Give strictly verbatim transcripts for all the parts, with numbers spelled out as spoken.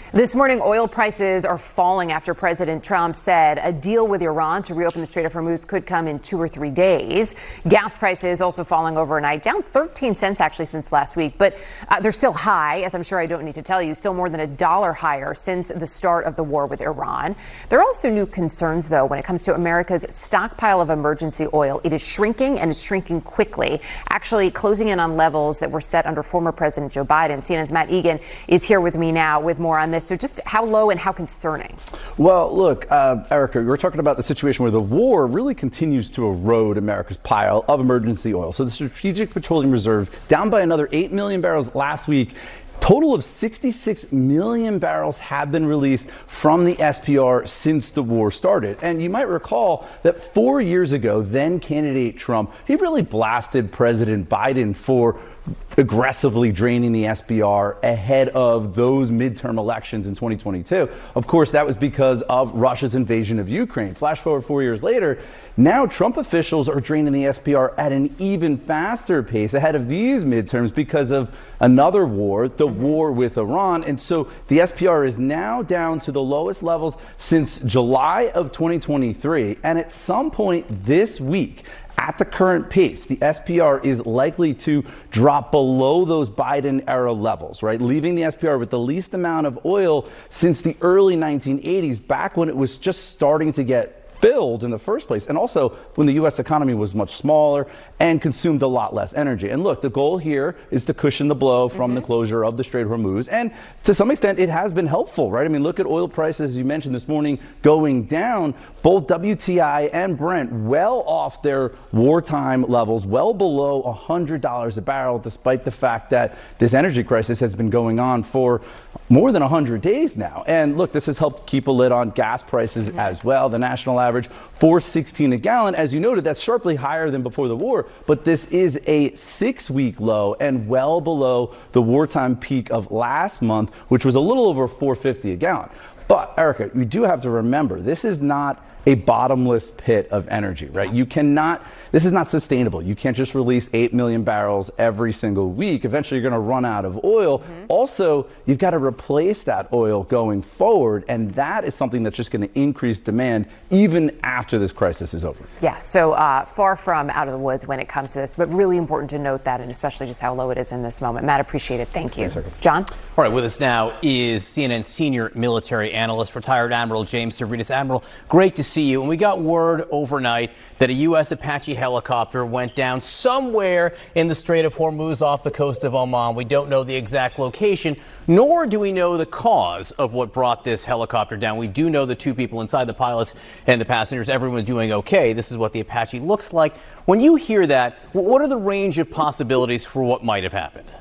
This morning, oil prices are falling after President Trump said a deal with Iran to reopen the Strait of Hormuz could come in two or three days. Gas prices also falling overnight, down thirteen cents actually since last week, but uh, they're still high, as I'm sure I don't need to tell you, still more than a dollar higher since the start of the war with Iran. There are also new concerns, though, when it comes to America's stockpile of emergency oil. It is shrinking, and it's shrinking quickly, actually closing in on levels that were set under former President Joe Biden. C N N's Matt Egan is here with me now with more on this. So just how low and how concerning? Well, look, uh, Erica, we're talking about the situation where the war really continues to erode America's pile of emergency oil. So the Strategic Petroleum Reserve down by another eight million barrels last week. Total of sixty-six million barrels have been released from the S P R since the war started. And you might recall that four years ago, then candidate Trump, he really blasted President Biden for aggressively draining the S P R ahead of those midterm elections in twenty twenty-two. Of course, that was because of Russia's invasion of Ukraine. Flash forward four years later, now Trump officials are draining the S P R at an even faster pace ahead of these midterms because of another war, the war with Iran. And so the S P R is now down to the lowest levels since July of twenty twenty-three. And at some point this week, at the current pace, the S P R is likely to drop below those Biden-era levels, right? Leaving the S P R with the least amount of oil since the early nineteen eighties, back when it was just starting to get filled in the first place, and also when the U S economy was much smaller and consumed a lot less energy. And look, the goal here is to cushion the blow from mm-hmm. the closure of the Strait of Hormuz, and to some extent it has been helpful, right? I mean, look at oil prices, as you mentioned this morning, going down. Both W T I and Brent well off their wartime levels, well below one hundred dollars a barrel, despite the fact that this energy crisis has been going on for more than one hundred days now. And look, this has helped keep a lid on gas prices mm-hmm. as well. The national average average four sixteen a gallon. As you noted, that's sharply higher than before the war, but this is a six-week low and well below the wartime peak of last month, which was a little over four fifty a gallon. But Erica, you do have to remember, this is not a bottomless pit of energy, right? You cannot, this is not sustainable. You can't just release eight million barrels every single week. Eventually you're going to run out of oil. Mm-hmm. Also, you've got to replace that oil going forward, and that is something that's just going to increase demand even after this crisis is over. Yeah, so uh, far from out of the woods when it comes to this, but really important to note that, and especially just how low it is in this moment. Matt, appreciate it. Thank you. Thanks, John? All right, with us now is C N N senior military analyst, retired Admiral James Stavridis. Admiral, great to see you. And we got word overnight that a U S Apache helicopter went down somewhere in the Strait of Hormuz off the coast of Oman. We don't know the exact location, nor do we know the cause of what brought this helicopter down. We do know the two people inside, the pilots and the passengers, everyone's doing okay. This is what the Apache looks like. When you hear that, what are the range of possibilities for what might have happened?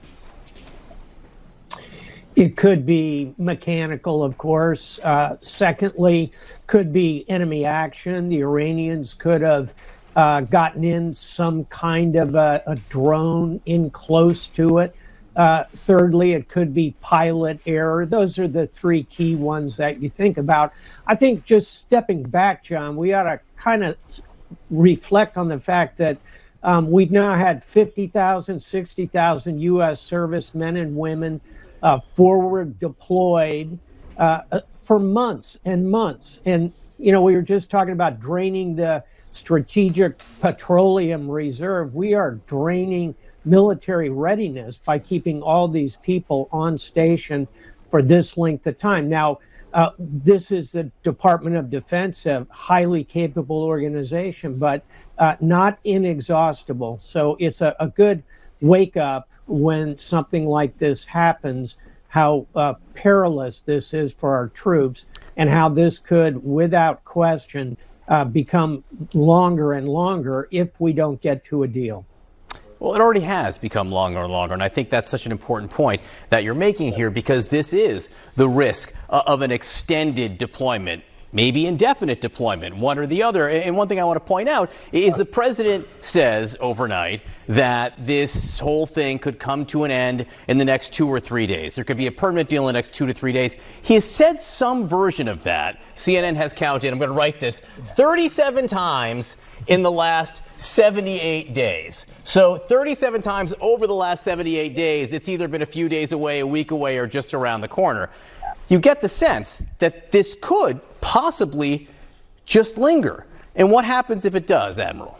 It could be mechanical, of course. Uh, secondly, could be enemy action. The Iranians could have uh, gotten in some kind of a, a drone in close to it. Uh, thirdly, it could be pilot error. Those are the three key ones that you think about. I think just stepping back, John, we ought to kind of reflect on the fact that um, we've now had fifty thousand, sixty thousand U S servicemen and women Uh, forward deployed uh, for months and months. And, you know, we were just talking about draining the Strategic Petroleum Reserve. We are draining military readiness by keeping all these people on station for this length of time. Now, uh, this is the Department of Defense, a highly capable organization, but uh, not inexhaustible. So it's a, a good wake up when something like this happens, how uh, perilous this is for our troops, and how this could, without question, uh, become longer and longer if we don't get to a deal. Well, it already has become longer and longer, and I think that's such an important point that you're making here, because this is the risk of an extended deployment, maybe indefinite deployment, one or the other. And one thing I want to point out is the president says overnight that this whole thing could come to an end in the next two or three days. There could be a permanent deal in the next two to three days. He has said some version of that. C N N has counted, I'm going to write this, thirty-seven times in the last seventy-eight days. So thirty-seven times over the last seventy-eight days, it's either been a few days away, a week away, or just around the corner. you get the sense that this could possibly just linger. And what happens if it does, Admiral?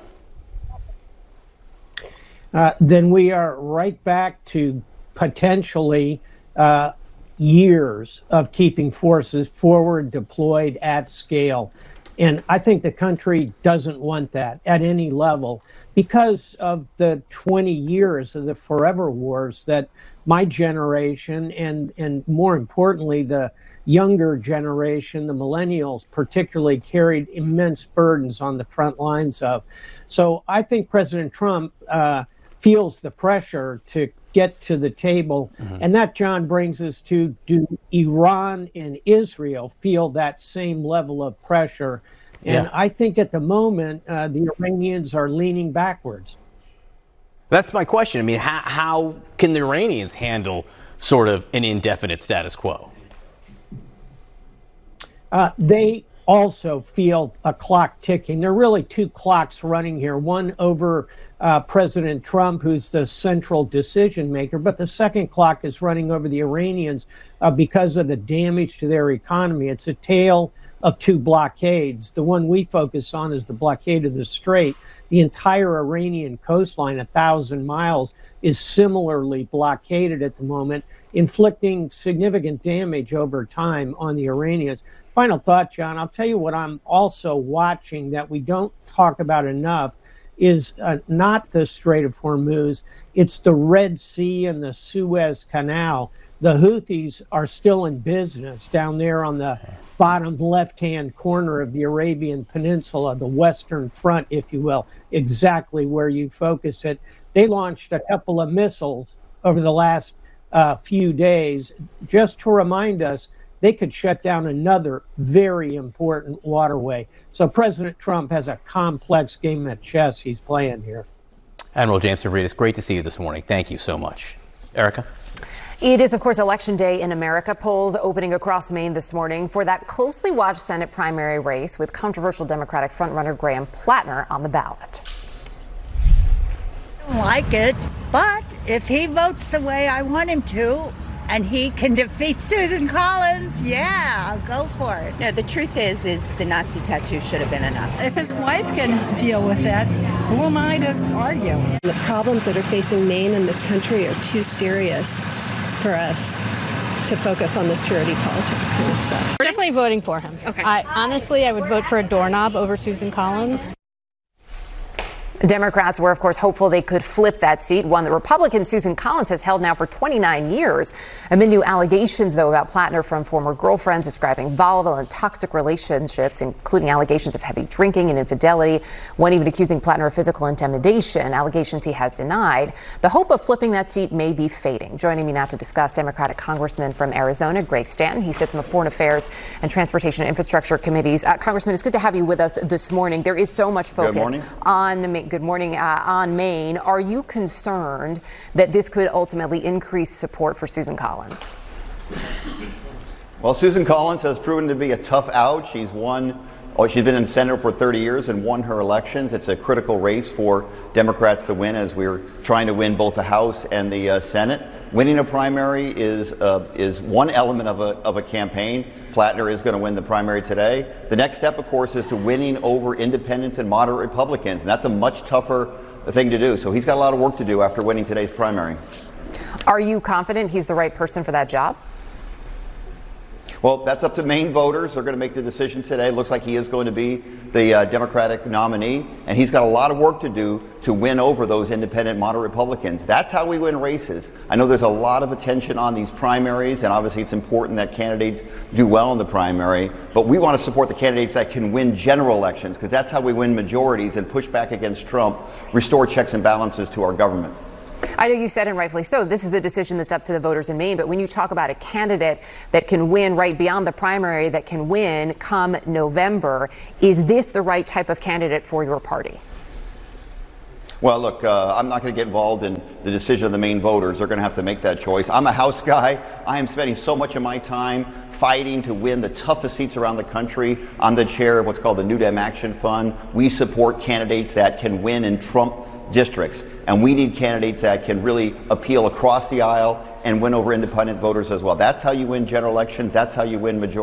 Uh, then we are right back to potentially uh, years of keeping forces forward deployed at scale. And I think the country doesn't want that at any level because of the twenty years of the forever wars that my generation and, and more importantly, the younger generation, the millennials particularly, carried immense burdens on the front lines of. So I think President Trump uh, feels the pressure to get to the table. Mm-hmm. And that, John, brings us to, do Iran and Israel feel that same level of pressure? And yeah. I think at the moment, uh, the Iranians are leaning backwards. That's my question. I mean, how, how can the Iranians handle sort of an indefinite status quo? Uh, they also feel a clock ticking. There are really two clocks running here, one over uh, President Trump, who's the central decision maker, but the second clock is running over the Iranians uh, because of the damage to their economy. It's a tale of two blockades. The one we focus on is the blockade of the Strait. The entire Iranian coastline, a thousand miles, is similarly blockaded at the moment, inflicting significant damage over time on the Iranians. Final thought, John, I'll tell you what I'm also watching that we don't talk about enough is uh, not the Strait of Hormuz, it's the Red Sea and the Suez Canal. The Houthis are still in business down there on the bottom left-hand corner of the Arabian Peninsula, the Western Front, if you will, exactly where you focus it. They launched a couple of missiles over the last uh, few days just to remind us they could shut down another very important waterway. So President Trump has a complex game of chess he's playing here. Admiral James Stavridis, great to see you this morning. Thank you so much. Erica? It is, of course, Election Day in America. Polls opening across Maine this morning for that closely watched Senate primary race with controversial Democratic frontrunner Graham Plattner on the ballot. I don't like it, but if he votes the way I want him to, and he can defeat Susan Collins, yeah, I'll go for it. No, the truth is, is the Nazi tattoo should have been enough. If his wife can deal with that, who am I to argue? The problems that are facing Maine and this country are too serious for us to focus on this purity politics kind of stuff. We're definitely voting for him. Okay. I, honestly, I would vote for a doorknob over Susan Collins. Democrats were, of course, hopeful they could flip that seat, one that Republican Susan Collins has held now for twenty-nine years. Amid new allegations, though, about Plattner from former girlfriends describing volatile and toxic relationships, including allegations of heavy drinking and infidelity, one even accusing Plattner of physical intimidation, allegations he has denied. The hope of flipping that seat may be fading. Joining me now to discuss, Democratic Congressman from Arizona, Greg Stanton. He sits on the Foreign Affairs and Transportation and Infrastructure Committees. Uh, Congressman, it's good to have you with us this morning. There is so much focus on the Good morning uh, on Maine. Are you concerned that this could ultimately increase support for Susan Collins? Well, Susan Collins has proven to be a tough out. She's won, oh, she's been in the Senate for thirty years and won her elections. It's a critical race for Democrats to win as we're trying to win both the House and the uh, Senate. Winning a primary is uh, is one element of a of a campaign. Plattner is going to win the primary today. The next step, of course, is to winning over independents and moderate Republicans, and that's a much tougher thing to do. So he's got a lot of work to do after winning today's primary. Are you confident he's the right person for that job? Well, that's up to Maine voters. They're going to make the decision today. Looks like he is going to be the uh, Democratic nominee, and he's got a lot of work to do to win over those independent, moderate Republicans. That's how we win races. I know there's a lot of attention on these primaries, and obviously it's important that candidates do well in the primary, but we want to support the candidates that can win general elections, because that's how we win majorities and push back against Trump, restore checks and balances to our government. I know you said, and rightfully so, this is a decision that's up to the voters in Maine. But when you talk about a candidate that can win right beyond the primary, that can win come November, is this the right type of candidate for your party? Well, look, uh, I'm not going to get involved in the decision of the Maine voters. They're going to have to make that choice. I'm a House guy. I am spending so much of my time fighting to win the toughest seats around the country. I'm the chair of what's called the New Dem Action Fund. We support candidates that can win and trump districts. And we need candidates that can really appeal across the aisle and win over independent voters as well. That's how you win general elections. That's how you win majority.